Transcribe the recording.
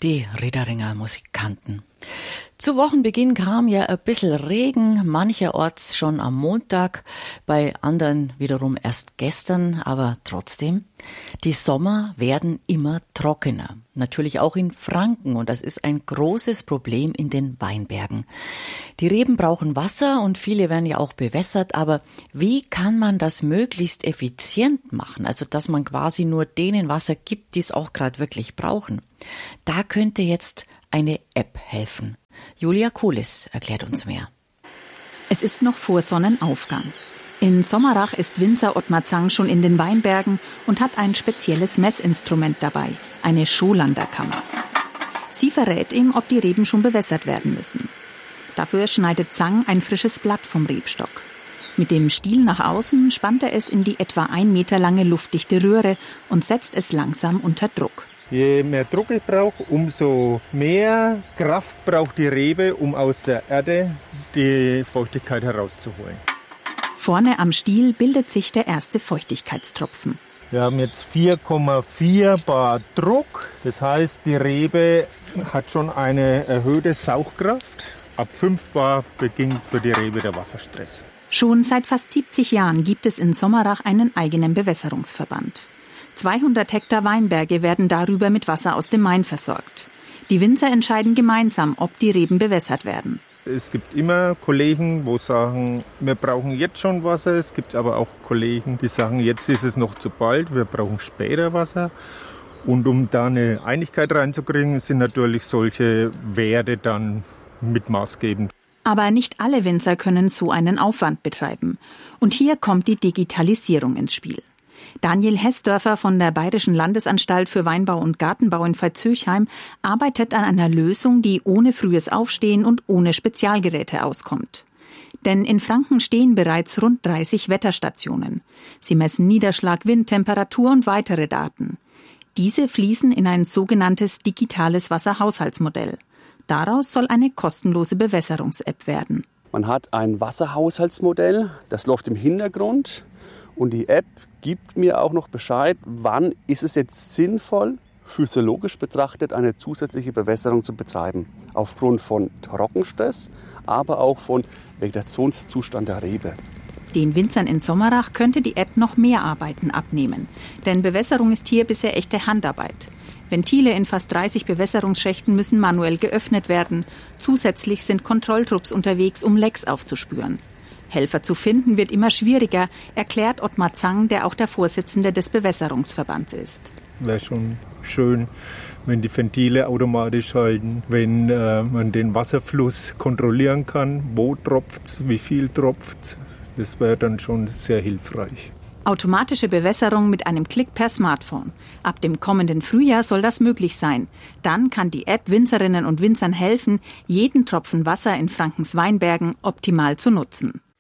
die Riederinger Musikanten. Zu Wochenbeginn kam ja ein bisschen Regen, mancherorts schon am Montag, bei anderen wiederum erst gestern, aber trotzdem. Die Sommer werden immer trockener, natürlich auch in Franken, und das ist ein großes Problem in den Weinbergen. Die Reben brauchen Wasser und viele werden ja auch bewässert, aber wie kann man das möglichst effizient machen, also dass man quasi nur denen Wasser gibt, die es auch gerade wirklich brauchen? Da könnte jetzt eine App helfen. Julia Kulis erklärt uns mehr. Es ist noch vor Sonnenaufgang. In Sommerach ist Winzer Ottmar Zang schon in den Weinbergen und hat ein spezielles Messinstrument dabei, eine Scholanderkammer. Sie verrät ihm, ob die Reben schon bewässert werden müssen. Dafür schneidet Zang ein frisches Blatt vom Rebstock. Mit dem Stiel nach außen spannt er es in die etwa 1 Meter lange luftdichte Röhre und setzt es langsam unter Druck. Je mehr Druck ich brauche, umso mehr Kraft braucht die Rebe, um aus der Erde die Feuchtigkeit herauszuholen. Vorne am Stiel bildet sich der erste Feuchtigkeitstropfen. Wir haben jetzt 4,4 Bar Druck. Das heißt, die Rebe hat schon eine erhöhte Saugkraft. Ab 5 Bar beginnt für die Rebe der Wasserstress. Schon seit fast 70 Jahren gibt es in Sommerach einen eigenen Bewässerungsverband. 200 Hektar Weinberge werden darüber mit Wasser aus dem Main versorgt. Die Winzer entscheiden gemeinsam, ob die Reben bewässert werden. Es gibt immer Kollegen, die sagen, wir brauchen jetzt schon Wasser. Es gibt aber auch Kollegen, die sagen, jetzt ist es noch zu bald, wir brauchen später Wasser. Und um da eine Einigkeit reinzukriegen, sind natürlich solche Werte dann mit maßgebend. Aber nicht alle Winzer können so einen Aufwand betreiben. Und hier kommt die Digitalisierung ins Spiel. Daniel Hessdörfer von der Bayerischen Landesanstalt für Weinbau und Gartenbau in Veitshöchheim arbeitet an einer Lösung, die ohne frühes Aufstehen und ohne Spezialgeräte auskommt. Denn in Franken stehen bereits rund 30 Wetterstationen. Sie messen Niederschlag, Wind, Temperatur und weitere Daten. Diese fließen in ein sogenanntes digitales Wasserhaushaltsmodell. Daraus soll eine kostenlose Bewässerungs-App werden. Man hat ein Wasserhaushaltsmodell, das läuft im Hintergrund, und die App gibt mir auch noch Bescheid, wann ist es jetzt sinnvoll, physiologisch betrachtet eine zusätzliche Bewässerung zu betreiben. Aufgrund von Trockenstress, aber auch von Vegetationszustand der Rebe. Den Winzern in Sommerach könnte die App noch mehr Arbeiten abnehmen. Denn Bewässerung ist hier bisher echte Handarbeit. Ventile in fast 30 Bewässerungsschächten müssen manuell geöffnet werden. Zusätzlich sind Kontrolltrupps unterwegs, um Lecks aufzuspüren. Helfer zu finden wird immer schwieriger, erklärt Ottmar Zang, der auch der Vorsitzende des Bewässerungsverbands ist. Wäre schon schön, wenn die Ventile automatisch halten, wenn man den Wasserfluss kontrollieren kann, wo tropft's, wie viel tropft's. Das wäre dann schon sehr hilfreich. Automatische Bewässerung mit einem Klick per Smartphone. Ab dem kommenden Frühjahr soll das möglich sein. Dann kann die App Winzerinnen und Winzern helfen, jeden Tropfen Wasser in Frankens Weinbergen optimal zu nutzen.